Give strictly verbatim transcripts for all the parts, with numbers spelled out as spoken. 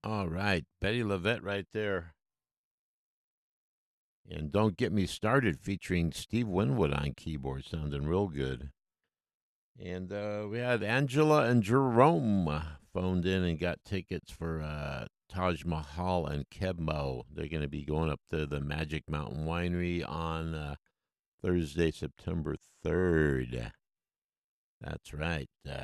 All right, Betty LaVette right there. And Don't Get Me Started featuring Steve Winwood on keyboard, sounding real good. And uh, we had Angela and Jerome uh, phoned in and got tickets for uh, Taj Mahal and Kebmo. They're going to be going up to the Magic Mountain Winery on uh, Thursday, September third. That's right. Uh,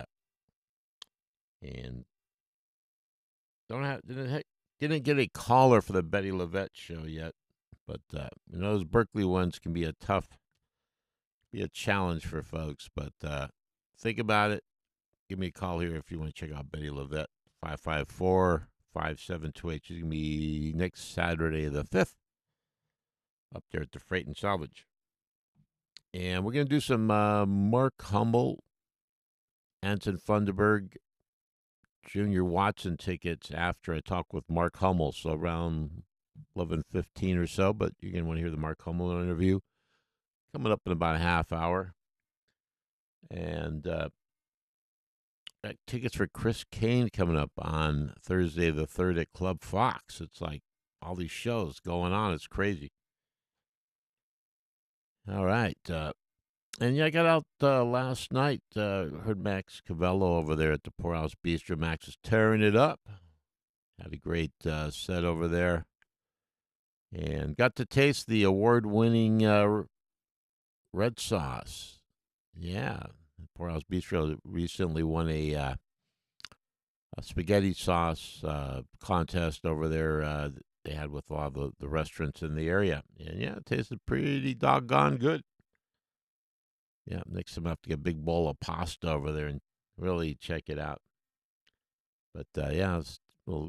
and don't have didn't ha- didn't get a caller for the Betty LaVette show yet, but uh, you know, those Berkeley ones can be a tough, be a challenge for folks. But uh, think about it. Give me a call here if you want to check out Betty LaVette. five five four, five seven two eight. She's going to be next Saturday the fifth up there at the Freight and Salvage. And we're going to do some uh, Mark Hummel, Anton Funderburg, Junior Watson tickets after I talk with Mark Hummel. So around eleven fifteen or so. But you're going to want to hear the Mark Hummel interview coming up in about a half hour. And uh, got tickets for Chris Kane coming up on Thursday the third at Club Fox. It's like all these shows going on. It's crazy. All right. Uh, and yeah, I got out uh, last night. Uh, heard Max Cavello over there at the Poorhouse Bistro. Max is tearing it up. Had a great uh, set over there. And got to taste the award winning uh, red sauce. Yeah. Poorhouse Bistro recently won a. Uh, a spaghetti sauce uh, contest over there uh, they had with a lot of the, the restaurants in the area. And yeah, it tasted pretty doggone good. Yeah, next time I have to get a big bowl of pasta over there and really check it out. But uh, yeah, it's a little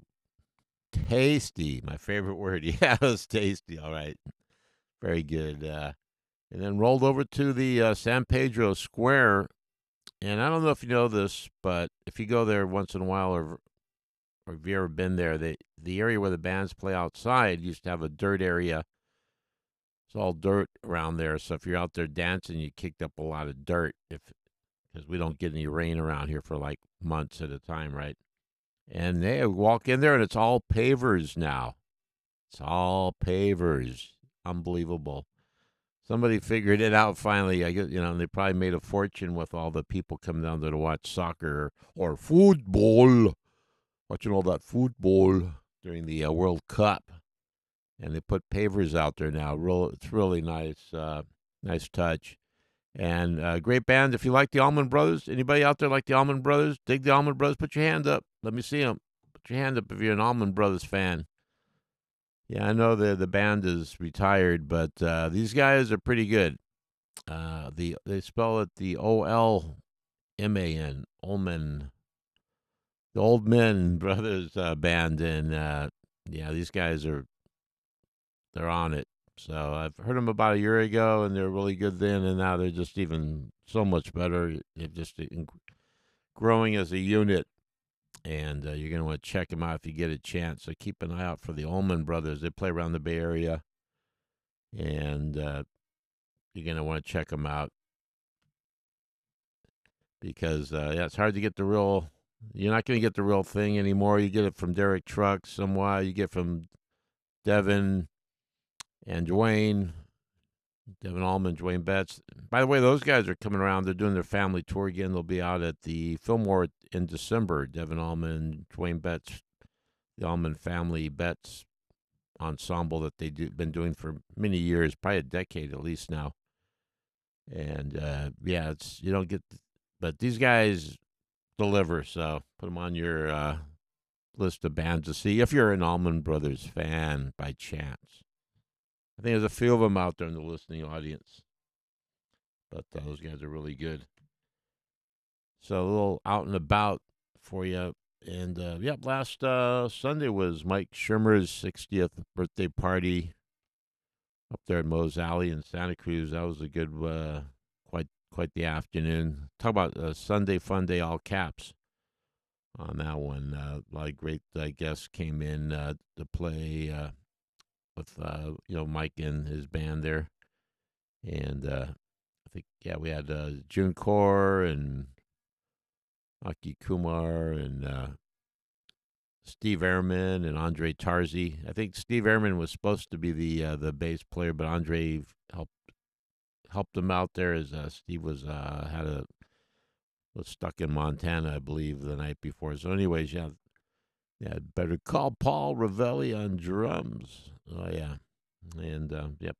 tasty. My favorite word. Yeah, it was tasty. All right. Very good. Uh, and then rolled over to the uh, San Pedro Square. And I don't know if you know this, but if you go there once in a while or or if you ever been there, the the area where the bands play outside used to have a dirt area. It's all dirt around there. So if you're out there dancing, you kicked up a lot of dirt. If because we don't get any rain around here for like months at a time, right? And they walk in there and it's all pavers now. It's all pavers. Unbelievable. Somebody figured it out finally. I guess you know, and they probably made a fortune with all the people coming down there to watch soccer or football, watching all that football during the uh, World Cup. And they put pavers out there now. Real, it's really nice, uh, nice touch, and uh, great band. If you like the Allman Brothers, anybody out there like the Allman Brothers? Dig the Allman Brothers? Put your hand up. Let me see them. Put your hand up if you're an Allman Brothers fan. Yeah, I know the the band is retired, but uh, these guys are pretty good. Uh, the they spell it the O L M A N, Ullman, the Old Men Brothers uh, band, and uh, yeah, these guys are they're on it. So I've heard them about a year ago, and they're really good then, and now they're just even so much better. They're just in- growing as a unit, and uh, you're going to want to check them out if you get a chance. So keep an eye out for the Allman Brothers. They play around the Bay Area, and uh, you're going to want to check them out because uh, yeah, it's hard to get the real. You're not going to get the real thing anymore. You get it from Derek Trucks, somewhat. You get from Devin and Dwayne. Devin Allman, Dwayne Betts. By the way, those guys are coming around. They're doing their family tour again. They'll be out at the Fillmore in December. Devin Allman, Dwayne Betts, the Allman family Betts ensemble that they've do, been doing for many years, probably a decade at least now. And uh, yeah, it's you don't get, but these guys deliver. So put them on your uh, list of bands to see if you're an Allman Brothers fan by chance. I think there's a few of them out there in the listening audience. But uh, those guys are really good. So a little out and about for you. And uh, yep, last uh, Sunday was Mike Shermer's sixtieth birthday party up there at Moe's Alley in Santa Cruz. That was a good, uh, quite quite the afternoon. Talk about uh, Sunday fun day, all caps on that one. Uh, a lot of great uh, guests came in uh, to play uh, with uh, you know Mike and his band there, and uh, I think yeah we had uh, June Core and Aki Kumar and uh, Steve Ehrman and Andre Tarzi. I think Steve Ehrman was supposed to be the uh, the bass player, but Andre helped helped him out there as uh, Steve was uh, had a was stuck in Montana, I believe, the night before. So, anyways, yeah, yeah, better call Paul Ravelli on drums. Oh yeah, and uh, yep,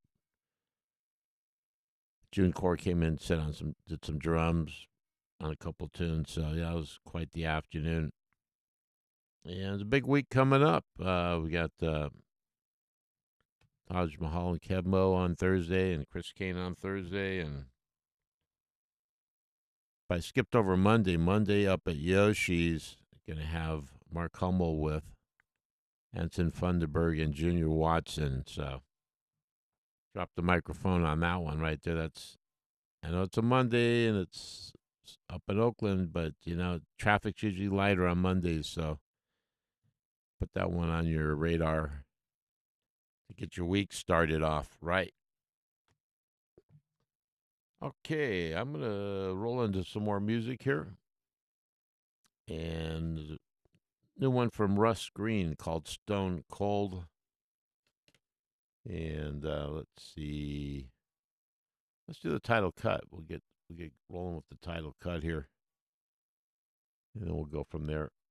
June Core came in, set on some, did some drums on a couple tunes. So yeah, it was quite the afternoon. And it's a big week coming up. Uh, we got uh, Taj Mahal and Kebmo on Thursday, and Chris Kane on Thursday, and I skipped over Monday. Monday up at Yoshi's, going to have Mark Hummel with Anton Funderburg and Junior Watson. So drop the microphone on that one right there. That's I know it's a Monday and it's up in Oakland, but you know traffic's usually lighter on Mondays, so put that one on your radar to get your week started off right. Okay, I'm gonna roll into some more music here, and new one from Russ Green called Stone Cold. And uh, let's see, let's do the title cut. We'll get we'll get rolling with the title cut here, and then we'll go from there.